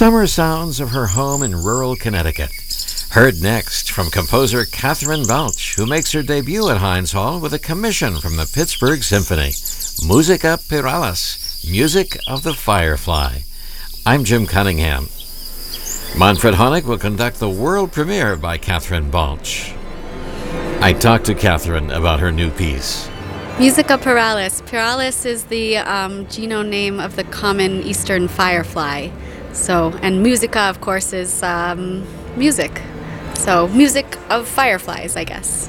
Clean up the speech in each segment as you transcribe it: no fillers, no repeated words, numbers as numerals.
Summer sounds of her home in rural Connecticut. Heard next from composer Catherine Balch, who makes her debut at Heinz Hall with a commission from the Pittsburgh Symphony. Musica Pyralis, Music of the Firefly. I'm Jim Cunningham. Manfred Honeck will conduct the world premiere by Catherine Balch. I talked to Catherine about her new piece. Musica Pyralis. Pyralis is the genome name of the common eastern firefly. And musica, of course, is music. So, music of fireflies, I guess.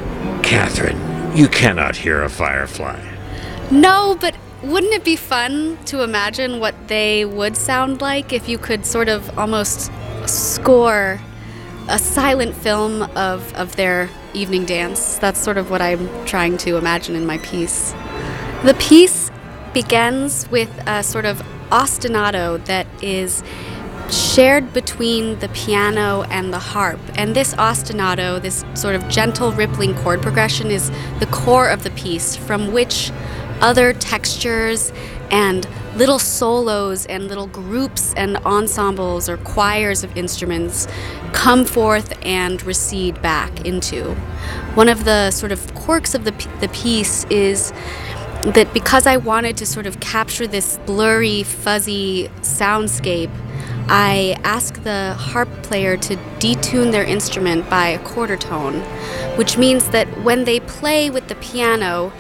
Catherine, you cannot hear a firefly. No, but wouldn't it be fun to imagine what they would sound like if you could sort of almost score a silent film of their evening dance? That's sort of what I'm trying to imagine in my piece. The piece begins with a sort of ostinato that is shared between the piano and the harp. And this ostinato, this sort of gentle rippling chord progression, is the core of the piece, from which other textures and little solos and little groups and ensembles or choirs of instruments come forth and recede back into. One of the sort of quirks of the piece is that because I wanted to sort of capture this blurry, fuzzy soundscape, I asked the harp player to detune their instrument by a quarter tone, which means that when they play with the piano,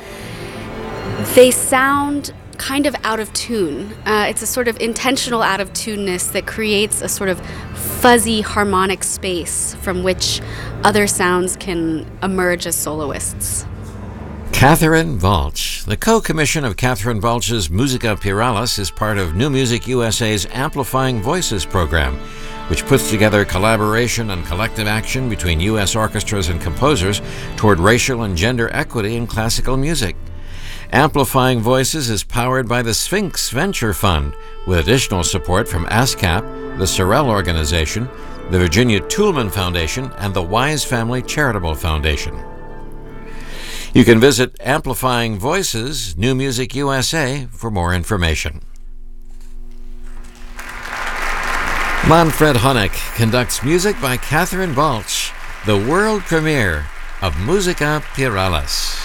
they sound kind of out of tune. It's a sort of intentional out of tuneness that creates a sort of fuzzy harmonic space from which other sounds can emerge as soloists. Catherine Balch. The co-commission of Catherine Balch's Musica Pyralis is part of New Music USA's Amplifying Voices program, which puts together collaboration and collective action between U.S. orchestras and composers toward racial and gender equity in classical music. Amplifying Voices is powered by the Sphinx Venture Fund, with additional support from ASCAP, the Sorrell Organization, the Virginia Toolman Foundation, and the Wise Family Charitable Foundation. You can visit Amplifying Voices, New Music USA, for more information. Manfred Honeck conducts music by Catherine Balch, the world premiere of Musica Pyralis.